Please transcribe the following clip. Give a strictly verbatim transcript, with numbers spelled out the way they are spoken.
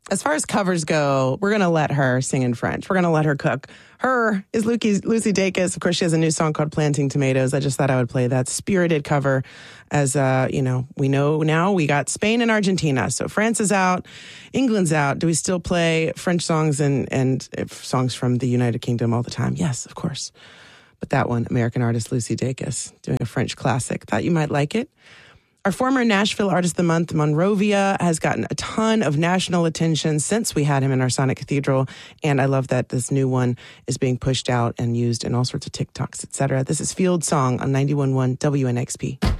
As far as covers go, we're going to let her sing in French. We're going to let her cook. Her is Lucy, Lucy Dacus. Of course, she has a new song called Planting Tomatoes. I just thought I would play that spirited cover. As, uh, you know, we know now we got Spain and Argentina. So France is out. England's out. Do we still play French songs and, and songs from the United Kingdom all the time? Yes, of course. But that one, American artist Lucy Dacus, doing a French classic. Thought you might like it. Our former Nashville Artist of the Month, Monrovia, has gotten a ton of national attention since we had him in our Sonic Cathedral. And I love that this new one is being pushed out and used in all sorts of TikToks, et cetera. This is Field Song on ninety-one point one W N X P.